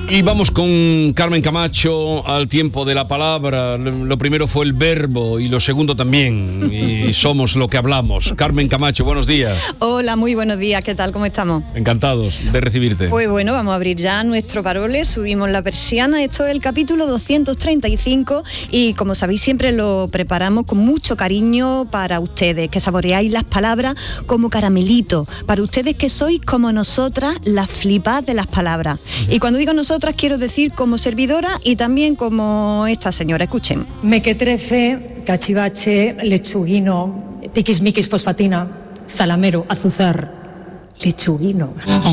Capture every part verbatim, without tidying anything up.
Y vamos con Carmen Camacho al tiempo de la palabra. Lo primero fue el verbo y lo segundo también. Y somos lo que hablamos. Carmen Camacho, buenos días. Hola, muy buenos días. ¿Qué tal? ¿Cómo estamos? Encantados de recibirte. Pues bueno, vamos a abrir ya nuestro parole. Subimos la persiana. Esto es el capítulo doscientos treinta y cinco y como sabéis siempre lo preparamos con mucho cariño para ustedes, que saboreáis las palabras como caramelito. Para ustedes que sois como nosotras, las flipas de las palabras. Y cuando digo nosotras, quiero decir como servidora y también como esta señora. Escuchen. Mequetrefe, cachivache, lechuguino, tiquismiquis fosfatina, zalamero, azuzar, lechuguino.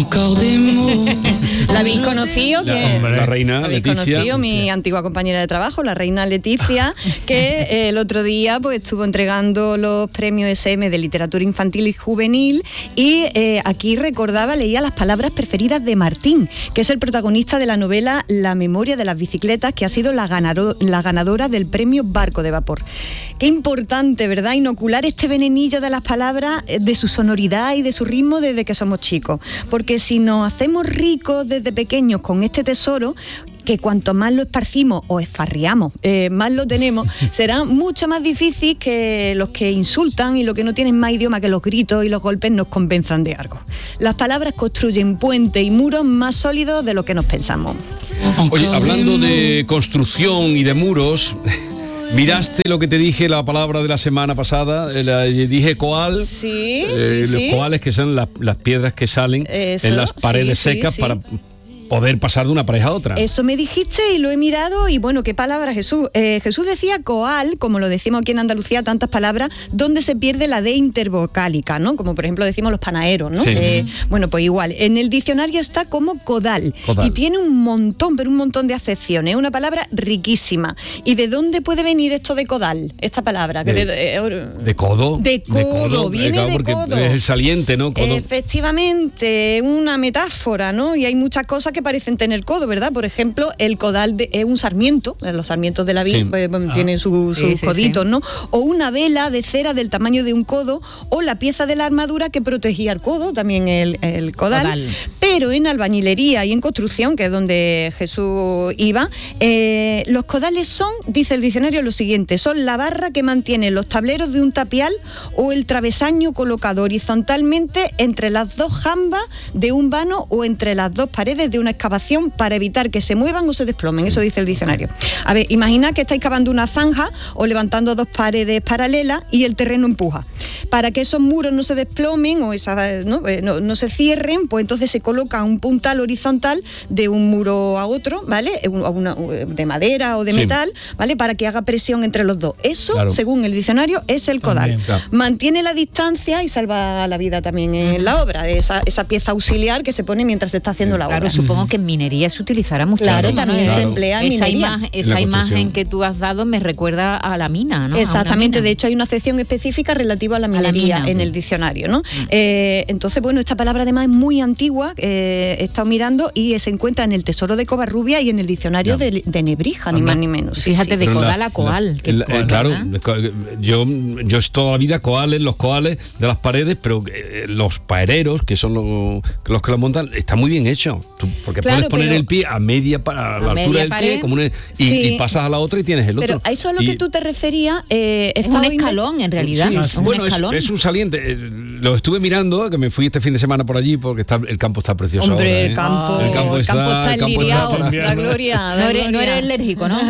¿La habéis conocido? La, que la reina ¿la habéis Leticia. conocido? Mi antigua compañera de trabajo, la reina Leticia, que eh, el otro día pues estuvo entregando los premios ese eme de literatura infantil y juvenil y eh, aquí recordaba, leía las palabras preferidas de Martín, que es el protagonista de la novela La memoria de las bicicletas, que ha sido la, ganaro, la ganadora del premio Barco de Vapor. Qué importante, ¿verdad? Inocular este venenillo de las palabras, de su sonoridad y de su ritmo desde que somos chicos. Porque si nos hacemos ricos desde pequeños con este tesoro, que cuanto más lo esparcimos o esfarriamos, eh, más lo tenemos, será mucho más difícil que los que insultan y los que no tienen más idioma que los gritos y los golpes nos convenzan de algo. Las palabras construyen puentes y muros más sólidos de lo que nos pensamos. Oye, hablando de construcción y de muros... ¿Miraste lo que te dije, la palabra de la semana pasada? La, dije coal. Sí, eh, sí, los sí. coales, que son las, las piedras que salen Eso, en las paredes sí, secas sí, para... sí. poder pasar de una pareja a otra. Eso me dijiste y lo he mirado y bueno, qué palabra Jesús. Eh, Jesús decía coal, como lo decimos aquí en Andalucía, tantas palabras, donde se pierde la D intervocálica, ¿no? Como por ejemplo decimos los panaderos, ¿no? Sí. Eh, bueno, pues igual. En el diccionario está como codal, Codal. y tiene un montón, pero un montón de acepciones. Es una palabra riquísima. ¿Y de dónde puede venir esto de codal? Esta palabra. De, que de, eh, de codo. De codo, viene claro, de porque codo. es el saliente, ¿no? Codo. Efectivamente, una metáfora, ¿no? Y hay muchas cosas que parecen tener codo, ¿verdad? Por ejemplo, el codal de, es un sarmiento, los sarmientos de la vid Sí. pues, Ah. tienen su- sus Sí, sí, coditos, sí. ¿no? O una vela de cera del tamaño de un codo, o la pieza de la armadura que protegía el codo, también el, el codal. Codal. Pero en albañilería y en construcción, que es donde Jesús iba, eh, los codales son, dice el diccionario, lo siguiente: son la barra que mantiene los tableros de un tapial o el travesaño colocado horizontalmente entre las dos jambas de un vano o entre las dos paredes de una excavación para evitar que se muevan o se desplomen. Eso dice el diccionario. A ver, imaginad que estáis cavando una zanja o levantando dos paredes paralelas y el terreno empuja. Para que esos muros no se desplomen o esas, ¿no? Eh, no, no se cierren, pues entonces se coloca un puntal horizontal de un muro a otro, ¿vale? Un- una- de madera o de Sí. metal, ¿vale? Para que haga presión entre los dos. Eso, Claro. según el diccionario, es el codal. También, claro. Mantiene la distancia y salva la vida también en la obra. Esa, esa pieza auxiliar que se pone mientras se está haciendo la Claro, obra. supongo que en minería se utilizará muchísimo. Claro, también Claro. se emplea en Esa, minería. imagen, En esa la imagen construcción. que tú has dado me recuerda a la mina, ¿no? A una Exactamente, mina. de hecho hay una sección específica relativa a la la minería mina. en el diccionario, ¿no? Eh, entonces, bueno, esta palabra además es muy antigua, eh, he estado mirando y se encuentra en el Tesoro de Covarrubia y en el diccionario Ya. de, de Nebrija, ni Anda. más ni menos. Sí, Fíjate, sí. de Pero codal la- a coal. la- qué la- eh, coal, claro, ¿verdad? yo, yo es toda la vida coales, los coales de las paredes, pero eh, los paereros, que son los, los que lo montan, está muy bien hecho. Tú- porque Claro, puedes poner pero- el pie a media para la media altura del pared. pie, como una- y, Sí. y pasas a la otra y tienes el Pero otro. a eso a lo Y- que tú te referías, eh, he Es estado un inve- escalón, en realidad. Sí, es un bueno, es, escalón. es un saliente. eh, Lo estuve mirando, que me fui este fin de semana por allí, porque está, el campo está precioso. Hombre, ahora, el ¿eh? campo, el campo está, está el campo enliriado, está- la gloria. No la eres, no gloria. eres alérgico, ¿no?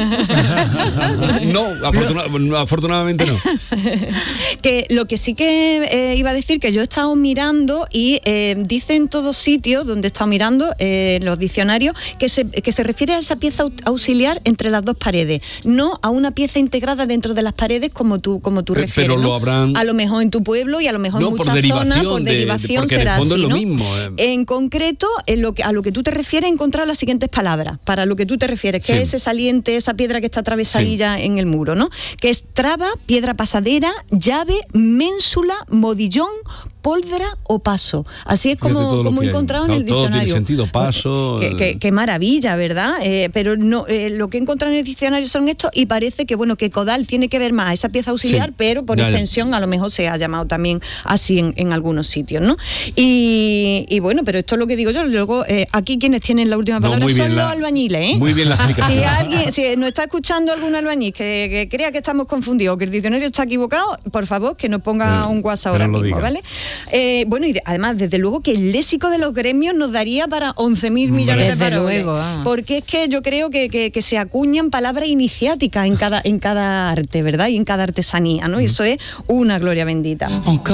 No, afortuna- afortunadamente no. Que lo que sí que eh, iba a decir, que yo he estado mirando y eh, dice en todos sitios donde he estado mirando, eh, en los diccionarios, que se, que se refiere a esa pieza au- auxiliar entre las dos paredes, no a una pieza integrada dentro de las paredes como tú, como tú Pe- refieres. pero ¿no? lo habrán- A lo mejor en tu pueblo y a lo mejor No, en por muchas derivación zonas, por de- de- derivación porque en el será fondo así, es lo ¿no? mismo, eh. En concreto, en lo que, a lo que tú te refieres, he encontrado las siguientes palabras, para lo que tú te refieres, que Sí. es ese saliente, esa piedra que está atravesadilla en el muro, ¿no? Que es traba, piedra pasadera, llave, ménsula, modillón, espóldera o paso. Así es como, como he encontrado en el todo diccionario. Tiene sentido, paso. Qué, qué, qué maravilla, ¿verdad? Eh, pero no, eh, lo que he encontrado en el diccionario son estos, y parece que bueno que caudal tiene que ver más a esa pieza auxiliar, sí, pero por ya, extensión ya. a lo mejor se ha llamado también así en, en algunos sitios, ¿no? Y, y bueno, pero esto es lo que digo yo. Luego, eh, aquí quienes tienen la última palabra no, son los la, albañiles, ¿eh? Muy bien la explicación. Si alguien, si nos está escuchando algún albañil que, que crea que estamos confundidos, que el diccionario está equivocado, por favor, que nos ponga sí, un WhatsApp ahora no mismo, ¿vale? Eh, bueno, y de, además, desde luego que el léxico de los gremios nos daría para once mil millones desde de palabras. Luego, ah. Porque es que yo creo que, que, que se acuñan palabras iniciáticas en cada, en cada arte, ¿verdad? Y en cada artesanía, ¿no? Y eso es una gloria bendita.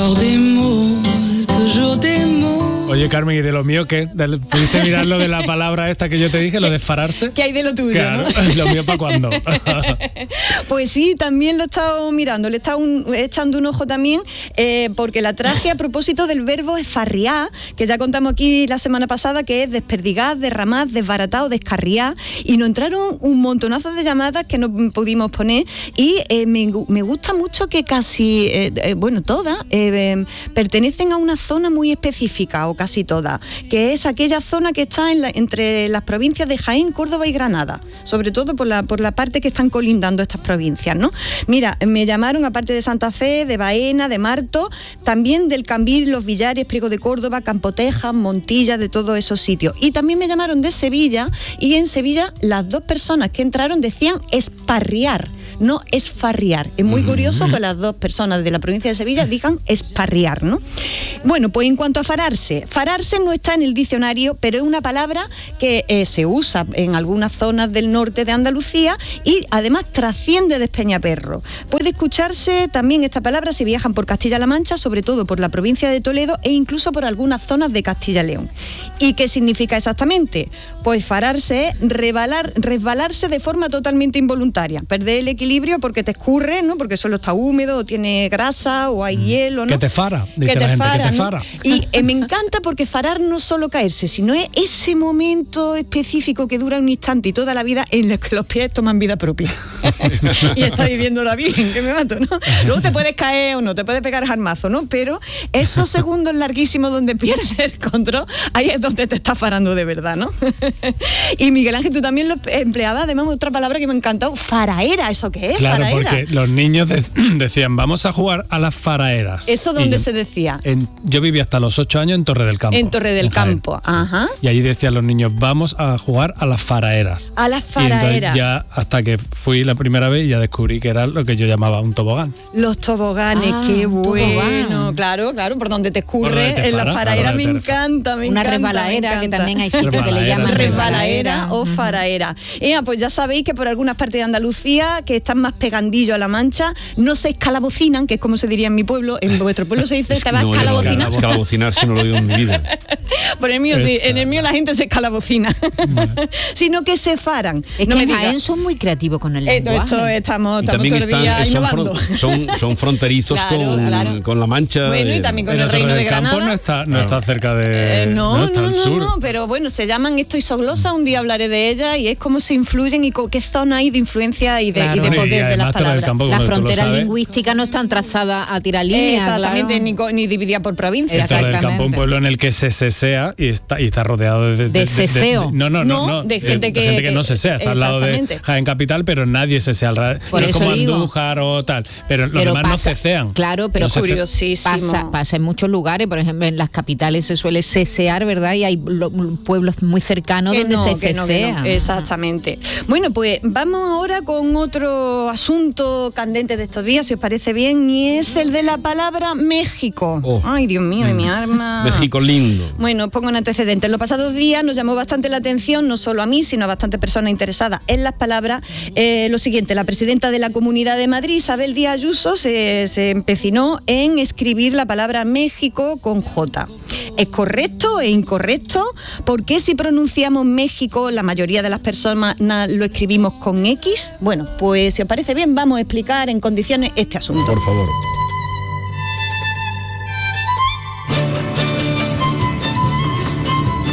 Oye, Carmen, ¿y de lo mío qué? ¿Pudiste mirar lo de la palabra esta que yo te dije, lo de fararse? ¿Qué hay de lo tuyo, claro, ¿no? ¿Lo mío para cuándo? Pues sí, también lo he estado mirando, le he estado un, echando un ojo también, eh, porque la traje a propósito del verbo esfarriar, que ya contamos aquí la semana pasada, que es desperdigar, derramar, desbaratar o descarriar, y nos entraron un montonazo de llamadas que no pudimos poner, y eh, me, me gusta mucho que casi, eh, eh, bueno, todas eh, eh, pertenecen a una zona muy específica, o casi todas, que es aquella zona que está en la, entre las provincias de Jaén, Córdoba y Granada, sobre todo por la, por la parte que están colindando estas provincias, ¿no? Mira, me llamaron, aparte de Santa Fe, de Baena, de Marto, también del Cambil, Los Villares, Priego de Córdoba, Campotejas, Montilla, de todos esos sitios. Y también me llamaron de Sevilla, y en Sevilla las dos personas que entraron decían esparriar, no esfarriar. Es muy curioso que las dos personas de la provincia de Sevilla digan esparriar, ¿no? Bueno, pues en cuanto a fararse, fararse no está en el diccionario, pero es una palabra que eh, se usa en algunas zonas del norte de Andalucía y además trasciende de Peñaperro. Puede escucharse también esta palabra si viajan por Castilla-La Mancha, sobre todo por la provincia de Toledo e incluso por algunas zonas de Castilla-León. ¿Y qué significa exactamente? Pues fararse es rebalar, resbalarse de forma totalmente involuntaria, perder el equilibrio porque te escurre, ¿no? Porque solo está húmedo, o tiene grasa, o hay mm. hielo, ¿no? Que te fara, dice que la te gente, fara, que te ¿no? fara. Y eh, me encanta porque farar no es solo caerse, sino es ese momento específico que dura un instante y toda la vida en el que los pies toman vida propia. Y estás viviéndola bien, que me mato, ¿no? Luego te puedes caer o no, te puedes pegar jarmazo, ¿no? Pero esos segundos larguísimos donde pierdes el control, ahí es donde te estás farando de verdad, ¿no? Y Miguel Ángel, tú también lo empleabas, además otra palabra que me ha encantado, faraera, ¿eso qué es? Claro, faraera. Porque los niños de, decían, vamos a jugar a las faraeras. ¿Eso dónde yo, se decía? En, yo viví hasta los ocho años en Torre del Campo. En Torre del en Campo, ajá. Y allí decían los niños, vamos a jugar a las faraeras. A las faraeras. Y ya hasta que fui la primera vez ya descubrí que era lo que yo llamaba un tobogán. Los toboganes, ah, qué bueno. Tobogán. Claro, claro, por donde te escurre te en la faraera, me encanta, me Una encanta. Una resbalaera, que también hay sitios que le llaman resbalaera o faraera. Eh, pues ya sabéis que por algunas partes de Andalucía, que están más pegandillo a la Mancha, no se escalabocinan, que es como se diría en mi pueblo. En vuestro pueblo se dice, te vas a escalabocinar. Escalabocinar si no lo digo en mi vida. Por el mío Esta. sí, en el mío la gente se escalabocina. Bueno. Sino que se faran. Es no que me en Jaén son muy creativos con el lenguaje. Esto, esto estamos, estamos todo el día están, innovando. Son, son, son fronterizos claro, con, claro. con la Mancha. Bueno, y también con pero el Reino de Granada. Campo no está, no está cerca de... Eh, no, no, está no, al no, sur. no, pero bueno, se llaman esto isoglosa, un día hablaré de ella, y es cómo se influyen y qué zona hay de influencia y de, claro. y de poder y de las palabras. Campo, las fronteras lingüísticas no están trazadas a tirar líneas. Exactamente, claro. ni, ni dividida por provincias. Torre del Campo, un pueblo en el que se sesea y está, y está rodeado de... De, de, de ceseo. De, de, no, no, no, no. De gente, de, que, de gente que no sesea, está al lado de Jaén Capital, pero nadie sesea. Por no eso como digo. Andújar o tal, pero los pero demás pasa, no cesean. Claro, pero no curiosísimo. Pasa, pasa en muchos lugares, por ejemplo, en las capitales se suele cesear, ¿verdad? Y hay lo, pueblos muy cercanos que donde no, se que cesea. No, que no. Exactamente. Bueno, pues vamos ahora con otro asunto candente de estos días, si os parece bien, y es el de la palabra México. Oh. Ay, Dios mío, de mm. mi arma. México lindo. Bueno, pongo un antecedente. En los pasados días nos llamó bastante la atención, no solo a mí, sino a bastantes personas interesadas en las palabras. Eh, lo siguiente, la presidenta de la Comunidad de Madrid, Isabel Díaz Ayuso, se, se empecinó en escribir la palabra México con J. ¿Es correcto? ¿Es incorrecto? ¿Por qué si pronunciamos México la mayoría de las personas lo escribimos con X? Bueno, pues si os parece bien, vamos a explicar en condiciones este asunto. Por favor. Bueno,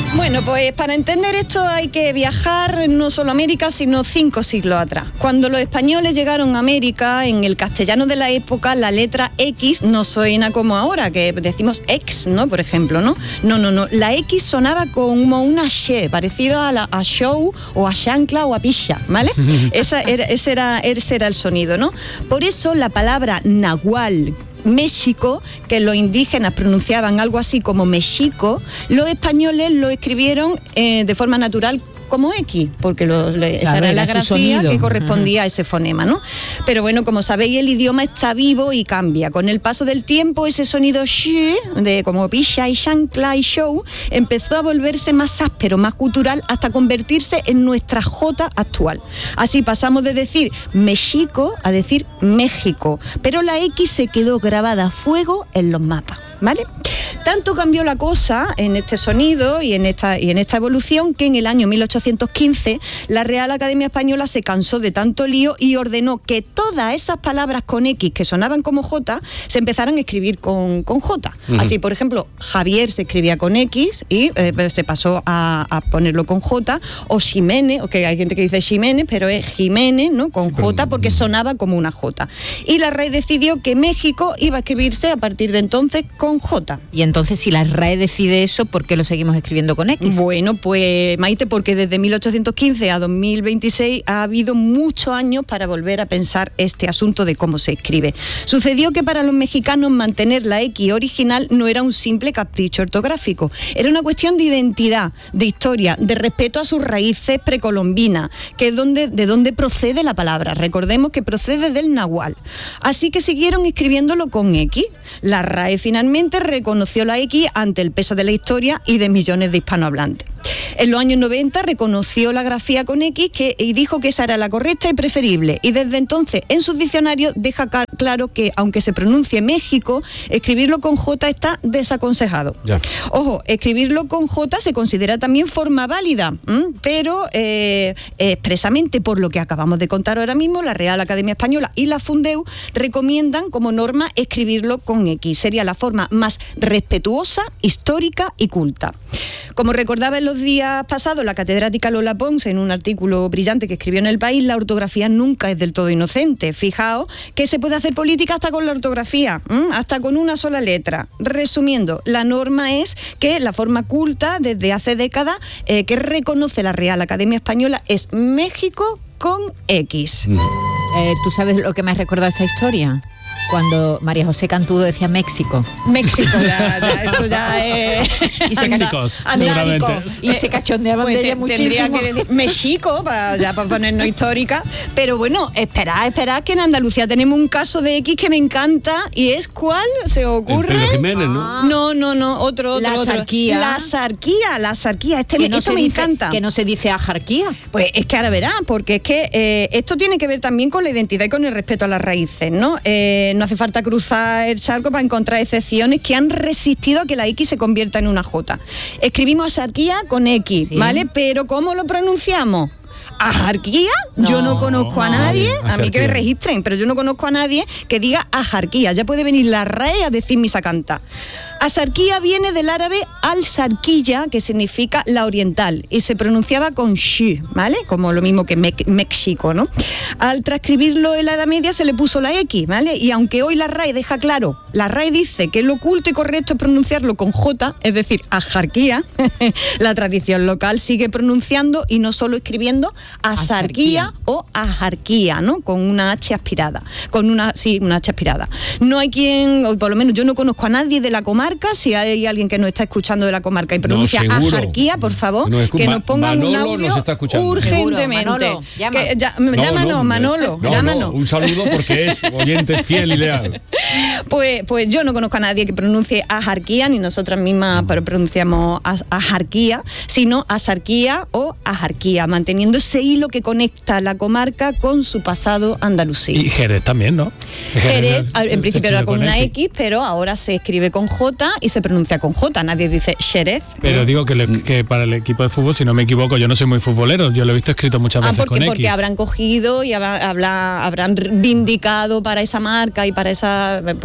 pues para entender esto hay que viajar no solo a América, sino cinco siglos atrás. Cuando los españoles llegaron a América, en el castellano de la época, la letra X no suena como ahora, que decimos ex, ¿no? Por ejemplo, ¿no? No, no, no. La X sonaba como una she, parecido a, la, a show o a chancla o a picha, ¿vale? Esa era, ese, era, ese era el sonido, ¿no? Por eso la palabra nahual, México, que los indígenas pronunciaban algo así como mexico, los españoles lo escribieron eh, de forma natural como X, porque lo, le, claro, esa era la grafía que correspondía uh-huh. a ese fonema, ¿no? Pero bueno, como sabéis, el idioma está vivo y cambia. Con el paso del tiempo, ese sonido sh, de como picha y chancla y show, empezó a volverse más áspero, más cultural, hasta convertirse en nuestra J actual. Así pasamos de decir México a decir México, pero la X se quedó grabada a fuego en los mapas, ¿vale? Tanto cambió la cosa en este sonido y en esta, y en esta evolución que en el año mil ochocientos quince la Real Academia Española se cansó de tanto lío y ordenó que todas esas palabras con X que sonaban como J se empezaran a escribir con, con J. Uh-huh. Así, por ejemplo, Javier se escribía con X y eh, se pasó a, a ponerlo con J, o Ximénez, o que hay gente que dice Ximénez, pero es Jiménez, ¿no? Con J porque sonaba como una J. Y la R A E decidió que México iba a escribirse a partir de entonces con J. Y entonces, si la R A E decide eso, ¿por qué lo seguimos escribiendo con X? Bueno, pues Maite, porque desde mil ochocientos quince a dos mil veintiséis ha habido muchos años para volver a pensar este asunto de cómo se escribe. Sucedió que para los mexicanos mantener la X original no era un simple capricho ortográfico, era una cuestión de identidad, de historia, de respeto a sus raíces precolombinas, que es donde, de donde procede la palabra. Recordemos que procede del náhuatl. Así que siguieron escribiéndolo con X. La R A E finalmente reconoció la X ante el peso de la historia y de millones de hispanohablantes. En los años noventa reconoció la grafía con X que, y dijo que esa era la correcta y preferible. Y desde entonces en sus diccionarios deja claro que aunque se pronuncie México, escribirlo con J está desaconsejado. Ya. Ojo, escribirlo con J se considera también forma válida, ¿m? pero eh, expresamente por lo que acabamos de contar ahora mismo, la Real Academia Española y la Fundeu recomiendan como norma escribirlo con X. Sería la forma más respetuosa, histórica y culta. Como recordaba en los días pasados la catedrática Lola Pons en un artículo brillante que escribió en El País, la ortografía nunca es del todo inocente. Fijaos que se puede hacer política hasta con la ortografía, ¿m? hasta con una sola letra. Resumiendo, la norma es que la forma culta desde hace décadas eh, que reconoce la Real Academia Española es México con X. Eh, ¿Tú sabes lo que me ha recordado esta historia? Cuando María José Cantudo decía México. México, ya, ya, esto ya es... Y se, Méxicos, seguramente. Y se cachondeaban pues de ella muchísimo. Que decir México, para, ya para ponernos histórica. Pero bueno, esperad, esperad que en Andalucía tenemos un caso de X que me encanta. ¿Y es cuál? ¿Se ocurre? El Pedro Jiménez, ¿no? Ah. No, no, no, otro, otro, la otro. Sarquía. La sarquía, la sarquía. Este, que no esto se me dice, encanta. Que no se dice ajarquía. Pues es que ahora verán, porque es que eh, esto tiene que ver también con la identidad y con el respeto a las raíces, ¿no? Eh, no hace falta cruzar el charco para encontrar excepciones que han resistido a que la X se convierta en una J. Escribimos asarquía con X, ¿sí? ¿Vale? Pero ¿cómo lo pronunciamos? ¿Ajarquía? No, yo no conozco a nadie, no, a mí que me registren, pero yo no conozco a nadie que diga ajarquía. Ya puede venir la R A E a decir misa canta. Asarquía viene del árabe al-sarquilla, que significa la oriental, y se pronunciaba con sh, ¿vale? Como lo mismo que me- México, ¿no? Al transcribirlo en la Edad Media se le puso la X, ¿vale? Y aunque hoy la R A E deja claro, la R A E dice que lo oculto y correcto es pronunciarlo con J, es decir, ajarquía, la tradición local sigue pronunciando y no solo escribiendo asarquía o ajarquía, ¿no? Con una H aspirada, con una, sí, una H aspirada. No hay quien, o por lo menos yo no conozco a nadie de la comarca. Si hay alguien que nos está escuchando de la comarca y pronuncia no, ajarquía, por favor, no, que nos pongan Manolo un audio nos está escuchando. Urgentemente. Manolo, llama. Que, ya, no, llámanos, no, Manolo, no, llámanos. No, un saludo porque es oyente fiel y leal. Pues, pues yo no conozco a nadie que pronuncie ajarquía, ni nosotras mismas pero pronunciamos ajarquía, sino asarquía o ajarquía, manteniendo ese hilo que conecta la comarca con su pasado andalusí. Y Jerez también, ¿no? Jerez, Jerez en principio era con una X, pero ahora se escribe con J y se pronuncia con J, nadie dice Jerez. Pero digo que, le, que para el equipo de fútbol, si no me equivoco, yo no soy muy futbolero, yo lo he visto escrito muchas veces ah, porque, con X. Porque habrán cogido y habrá, habrán vindicado para esa marca y para esa,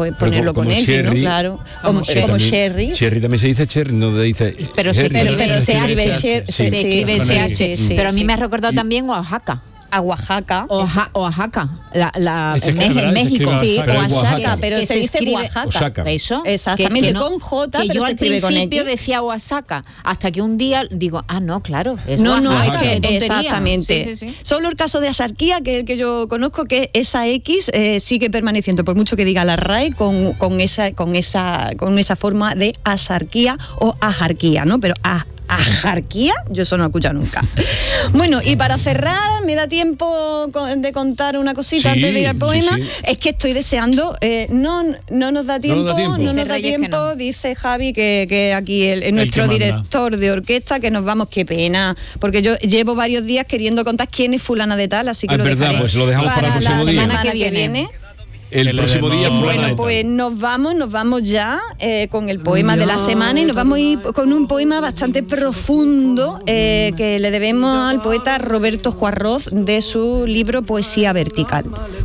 pues ponerlo como con X, Cherry, ¿no? Claro. como Como, Cherry. como También- Cherry. Cherry también se dice Cherry, no se dice. Pero se Cherry, escribe ¿no? pero se escribe S H, Cher- se sí, escribe con S X. H, sí, sí, pero a mí sí. me ha recordado también Oaxaca. A Oaxaca. Oaxa- Oaxaca, la, la, Se en, escribe, en ¿verdad? Se México. escribe Sí, Oaxaca. Oaxaca, Oaxaca. pero Que se se dice escribe- Oaxaca. Oaxaca. Eso. Exactamente, que, que no- con J, que pero yo se al escribe con principio X. decía Oaxaca, hasta que un día digo, ah, no, claro, es No, no, Oaxaca, es qué que tontería. exactamente. Sí, sí, sí. Solo el caso de asarquía, que es el que yo conozco, que esa X eh, sigue permaneciendo, por mucho que diga la R A E, con, con, esa, con, esa, con esa forma de asarquía o ajarquía, ¿no? Pero a, ajarquía, yo eso no lo he escuchado nunca. Bueno, y para cerrar, me da tiempo con- de contar una cosita Sí, antes de ir al sí, poema. sí. Es que estoy deseando, eh, no, no nos da tiempo, da tiempo. no nos Dice da Reyes que tiempo, no. dice Javi que, que aquí el, el nuestro que manda. director de orquesta, que nos vamos, qué pena, porque yo llevo varios días queriendo contar quién es fulana de tal, así que Ah, lo es verdad, dejaré pues lo dejamos para el próximo la día. semana que Que viene. viene. El Que le próximo demos- día fulana de Bueno, tal. pues nos vamos, nos vamos ya eh, con el poema de la semana y nos vamos a ir con un poema bastante profundo eh, que le debemos al poeta Roberto Juarroz de su libro Poesía Vertical.